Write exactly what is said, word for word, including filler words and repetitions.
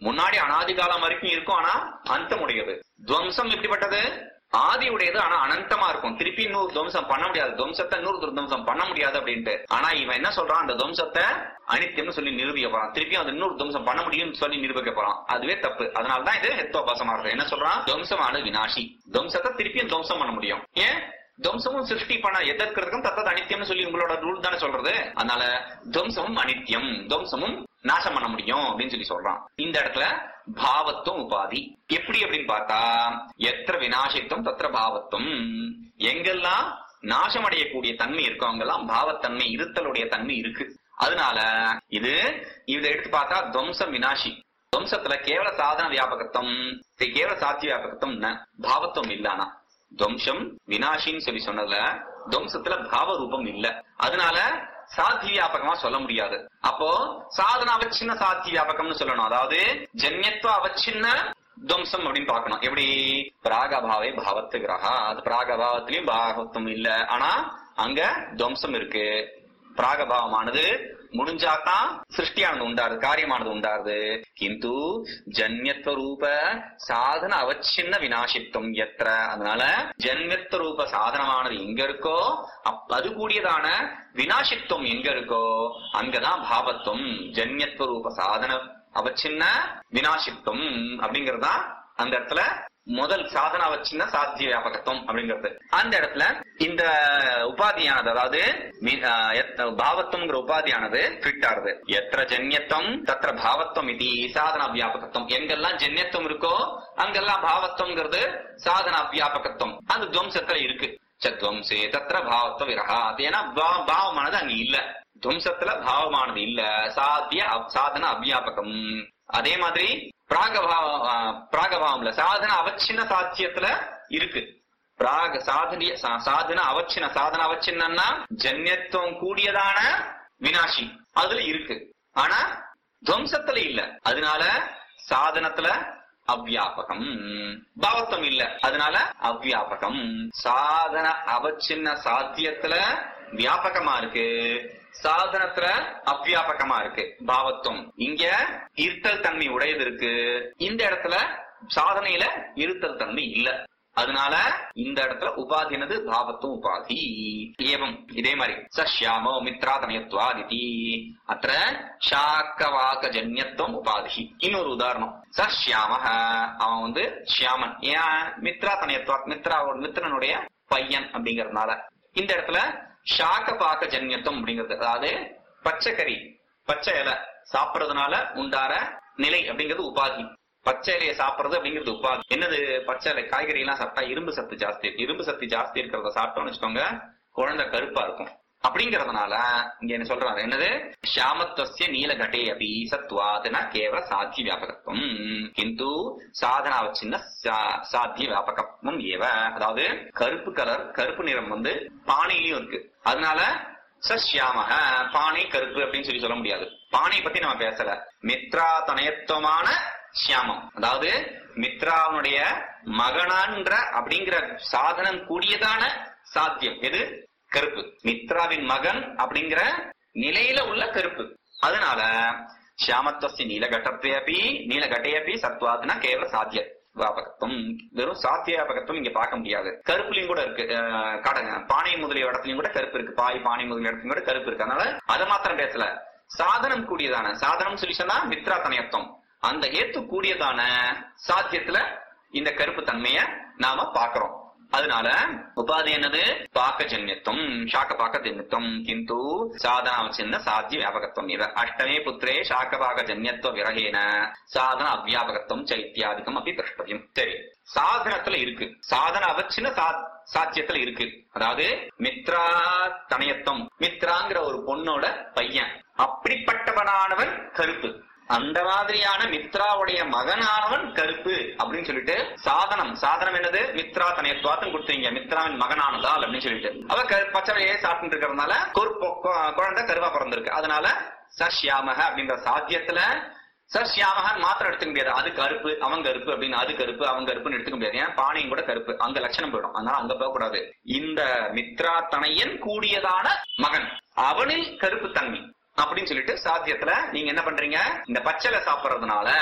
முன்னாடி அனாதி காலம் வரைக்கும் இருக்கும், ஆனா அந்தமுடையது. துவம்சம் எப்படிப்பட்டது? ஆதி உடையது, ஆனா அனந்தமா இருக்கும். திருப்பி இன்னொரு துவம்சம் பண்ண முடியாது, துவம்சத்தை இன்னொரு துவம்சம் பண்ண முடியாது அப்படின்ட்டு. ஆனா இவன் என்ன சொல்றான், அந்த துவம்சத்தை அனித்தியம்னு சொல்லி நிரூபிக்க போறான். திருப்பி அது இன்னொரு துவம்சம் பண்ண முடியும்னு சொல்லி நிரூபிக்க போறான். அதுவே தப்பு. அதனாலதான் இது ஹேத்வாபாசமா இருக்கு. என்ன சொல்றான், துவம்சமானது வினாசி, துவம்சத்தை திருப்பியும் துவம்சம் பண்ண முடியும். ஏன்? துவம்சமும் சிருஷ்டி பண்ண எதற்கிறதுக்கும் தத்தது அனித்தியம்னு சொல்லி உங்களோட ரூல் தானே சொல்றது. அதனால துவம்சமும் அனித்தியம், துவம்சமும் நாசம் பண்ண முடியும் அப்படின்னு சொல்லி சொல்றான். இந்த இடத்துல பாவத்துவம் உபாதி எப்படி அப்படின்னு பார்த்தா, எத்திர விநாசித்துவம் தத்திர பாவத்துவம், எங்கெல்லாம் நாசம் அடையக்கூடிய தன்மை இருக்கும் அங்கெல்லாம் பாவத்தன்மை இருத்தலுடைய தன்மை இருக்கு. அதனால இது இதை எடுத்து பார்த்தா துவம்சம் வினாசி, துவம்சத்துல கேவல சாதன வியாபகத்துவம் கேவல சாத்திய வியாபகத்துவம் பாவத்துவம் இல்லானா, துவம்சம் வினாசின்னு சொல்லி சொன்னதுல துவம்சத்துல பாவ ரூபம் இல்ல. அதனால சாத்திய வியாபகமா சொல்ல முடியாது. அப்போ சாதன அவச்சின்ன சாத்திய வியாபகம்னு சொல்லணும். அதாவது ஜன்யத்துவ அவச்சின்ன துவம்சம் அப்படின்னு பார்க்கணும். எப்படி? பிராகபாவே பாவத்து கிரகா, அது பிராகபாவத்திலயும் பாவத்துவம் இல்ல, ஆனா அங்க துவம்சம் இருக்கு. பிராகபாவமானது முடிஞ்சாதான் சிருஷ்டியானது உண்டாரு, காரியமானது உண்டாருது. கிந்து ஜன்யத்துவ ரூப சாதன அவச்சின்ன விநாசித்துவம் எத்திர, அதனால ஜன்யத்துவ ரூப சாதனமானது எங்க இருக்கோ அது கூடியதான விநாசித்துவம் எங்க இருக்கோ அங்கதான் பாவத்துவம். ஜன்யத்துவ ரூப சாதன அவச்சின்ன விநாசித்துவம் அப்படிங்கறதா அந்த இடத்துல முதல் சாதன அவச்சின்ன சாத்திய வியாபகத்துவம் அப்படிங்கிறது. அந்த இடத்துல இந்த உபாதியானது, அதாவது பாவத்துவங்கிற உபாதியானது ஃபிட் ஆறுது. எத்திர ஜன்யத்துவம் தத்திர பாவத்துவம் இது சாதன வியாபகத்துவம், எங்கெல்லாம் ஜன்யத்துவம் இருக்கோ அங்கெல்லாம் பாவத்துவங்கிறது சாதன வியாபகத்துவம் அந்த துவம்சத்துல இருக்கு. சத்வம்சே தத்திர பாவத்துவ விரகா, ஏன்னா பாவமானது அங்க இல்ல, துவம்சத்துல பாவமானது இல்ல, சாத்திய சாதன அவ்யாபகம். அதே மாதிரி பிராகபாவ பிராகபாவம்ல சாதன அவச்சின்ன சாத்தியத்துல இருக்கு. பிராக சாதனிய சாதன அவச்சின்ன சாதன அவச்சின்னா ஜன்யத்துவம் கூடியதான வினாசி அதுல இருக்கு, ஆனா துவம்சத்துல இல்ல. அதனால சாதனத்துல அவ்யாபகம், பாவத்துவம் இல்ல, அதனால அவ்யாபகம். சாதன அவச்சின்ன சாத்தியத்துல வியாபகமா இருக்கு, சாதனத்துல அவ்யாபகமா இருக்கு பாவத்துவம். இங்க இருத்தல் தன்மை உடையது இருக்கு, இந்த இடத்துல சாதனையில இருத்தல் தன்மை இல்ல. அதனால இந்த இடத்துல உபாதினது பாவத்துவம் உபாதி. ஏவம் இதே மாதிரி சஷ்யாமோ மித்ரா தனயத்வாதிதி அத்த சாக்கவாக ஜன்யத்துவம் உபாதி. இன்னொரு உதாரணம், சஷ்யாமஹ அவன் வந்து ஷியாமன், ஏன்? மித்ரா தனயத்வா, மித்ராவோட மித்ரனுடைய பையன் அப்படிங்கறதுனால. இந்த இடத்துல ஷாக்க பாக்க ஜன்யத்துவம் அப்படிங்கிறது, அதாவது பச்சைக்கறி பச்சை இலை சாப்பிடறதுனால உண்டார நிலை அப்படிங்கிறது உபாதி. பச்சை இலையை சாப்பிடுறது அப்படிங்கிறது உபாதி. என்னது? பச்சை இலை காய்கறி எல்லாம் சாப்பிட்டா இரும்பு சத்து ஜாஸ்தி, இரும்பு சத்து ஜாஸ்தி இருக்கிறத சாப்பிட்டோம்னு வச்சுக்கோங்க குழந்தை கருப்பா இருக்கும். அப்படிங்கறதுனால இங்க என்ன சொல்றாரு, என்னது? ஷாமத்வஸ்ய நீலகட்டே அபி சத்வாத்ன கேவல சாத்திய வியாபகத்துவம் கிந்து சாதனாவச்சின்ன சாத்திய வியாபகத்துவம் ஏவ. அதாவது கருப்பு கலர், கருப்பு நிறம் வந்து பானையிலயும் இருக்கு, அதனால சஷ்யாமக பானை கருப்பு அப்படின்னு சொல்லி சொல்ல முடியாது. பானை பத்தி நம்ம பேசல, மித்ரா தனயத்துவமான ஷியாமம், அதாவது மித்ராவுடைய மகனான்ற அப்படிங்கிற சாதனம் கூடியதான சாத்தியம் எது? கருப்பு. மித்ராவின் மகன் அப்படிங்கிற நிலையில உள்ள கருப்பு. அதனால ஷியாமத்வஸ்ய நீலகட்டப்பி நீலகட்டையப்பி சத்வாத்னா கேவல சாத்திய வியாபகத்துவம். வெறும் சாத்திய வியாபகத்துவம் இங்க பார்க்க முடியாது. கருப்புலயும் கூட இருக்கு, கடங்க பானை முதலிய இடத்துலயும் கூட கருப்பு இருக்கு, பாய் பானை முதலிய இடத்துலயும் கூட கருப்பு இருக்கு. அதனால அதை மாத்திரம் பேசல, சாதனம் கூடியதான சாதனம் சொல்லி சொன்னா மித்ரா தனயத்துவம், அந்த ஏத்து கூடியதான சாத்தியத்துல இந்த கருப்பு தன்மைய நாம பாக்குறோம். அதனால உபாதி என்னது? பாக்க ஜன்யத்துவம், சாக்க பாக்க ஜன்யத்துவம் கிந்து சாதனாவச்சின்ன சாத்திய வியாபகத்துவம் இவ. அஷ்டமே புத்திரே சாக்க பாக ஜன்யத்துவ விரகேன சாதன அவ்யாபகத்துவம் சைத்தியாதிகம் அப்படி திரஷ்டவியம். சரி, சாதனத்துல இருக்கு, சாதன அவச்சின்ன சாத்தியத்துல இருக்கு. அதாவது மித்ரா தனயத்துவம், மித்ராங்கிற ஒரு பொண்ணோட பையன், அப்படிப்பட்டவனானவன் கருப்பு, அந்த மாதிரியான மித்ராவுடைய மகனானவன் கருப்பு அப்படின்னு சொல்லிட்டு சாதனம் சாதனம் என்னது? மித்ரா தனயத்வாத்தம் கொடுத்தீங்க, மித்ராவின் மகனானதால் அப்படின்னு சொல்லிட்டு அவ பச்சையே சாப்பிட்டு இருக்கிறதுனால குழந்தை கருவா பிறந்திருக்கு. அதனால சஷ்யாமக அப்படின்ற சாத்தியத்துல சஷ்யாமகன் மாத்திரம் எடுத்துக்க முடியாது, அது கருப்பு அவன் கருப்பு அப்படின்னு, அது கருப்பு அவன் கருப்புன்னு எடுத்துக்க முடியாது. ஏன்? பானையும் கூட கருப்பு, அங்க லட்சணம் போயிடும். அதனால அங்க போக கூடாது. இந்த மித்ரா தனையன் கூடியதான மகன் அவனில் கருப்பு தன்மை அப்படின்னு சொல்லிட்டு சாத்தியத்துல நீங்க என்ன பண்றீங்க? இந்த பச்சைல சாப்பிடுறதுனால